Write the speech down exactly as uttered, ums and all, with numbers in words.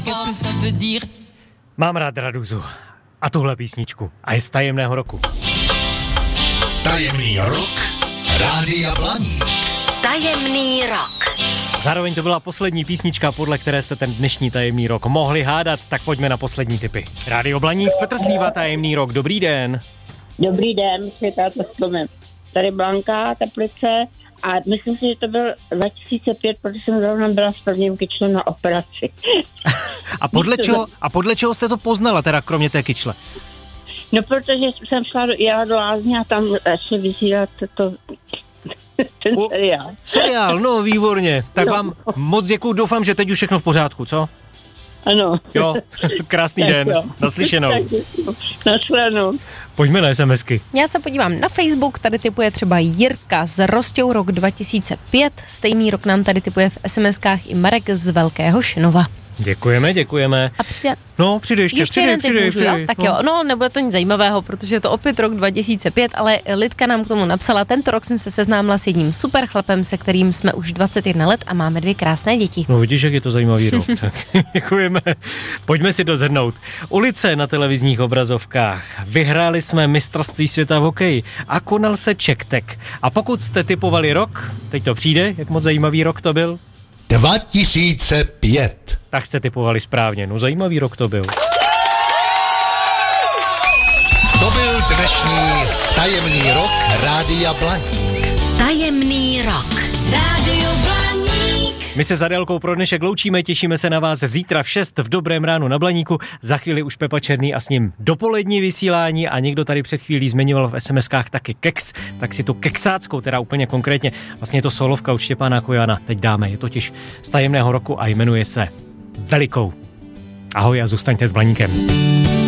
Mám rád Raduzu a tuhle písničku a je z Tajemného roku. Tajemný rok Rádia Blaník. Tajemný rok. Zároveň to byla poslední písnička, podle které jste ten dnešní Tajemný rok mohli hádat, tak pojďme na poslední tipy. Rádio Blaník, Petr Slíva, Tajemný rok, dobrý den. Dobrý den, světáte slovem. Tady Blanka, Teplice a myslím si, že to byl dva tisíce pět, protože jsem zrovna byla s prvním kyčlem na operaci. A podle čeho, a podle čeho jste to poznala, teda kromě té kyčle? No, protože jsem šla do, jela do lázně a tam šli vysílat to, ten o, seriál. Seriál, no výborně. Tak no. Vám moc děkuju, doufám, že teď už všechno v pořádku, co? Ano. Jo, krásný den, jo. Naslyšenou. Naslyšenou. Pojďme na SMSky. Já se podívám na Facebook, tady tipuje třeba Jirka z Rostou rok dva tisíce pět, stejný rok nám tady tipuje v SMSkách i Marek z Velkého Šenova. Děkujeme, děkujeme. A přijde... No, přijde ještě, ještě přijde, přijde, můžu, přijde. Jo? Tak no. jo, no nebude to nic zajímavého, protože je to opět rok dva tisíce pět, ale Lidka nám k tomu napsala, tento rok jsem se seznámila s jedním super chlapem, se kterým jsme už dvacet jedna let a máme dvě krásné děti. No vidíš, jak je to zajímavý rok. Tak děkujeme. Pojďme si dozhrnout. Ulice na televizních obrazovkách. Vyhráli jsme mistrovství světa v hokeji a konal se Czech-Tech. A pokud jste tipovali rok, teď to přijde, jak moc zajímavý rok to byl? dva tisíce pět. Tak jste tipovali správně. No zajímavý rok to byl. To byl dnešní Tajemný rok Rádia Blaník. Tajemný rok. Rádio Blaník. My se s Adélkou pro dnešek loučíme, těšíme se na vás zítra v šest v Dobrém ránu na Blaníku. Za chvíli už Pepa Černý a s ním dopolední vysílání a někdo tady před chvílí zmiňoval v SMSkách taky keks, tak si tu keksáckou, teda úplně konkrétně, vlastně je to solovka od Štěpána Kojana, teď dáme, je totiž z Tajemného roku a jmenuje se Velikou. Ahoj a zůstaňte s Blaníkem.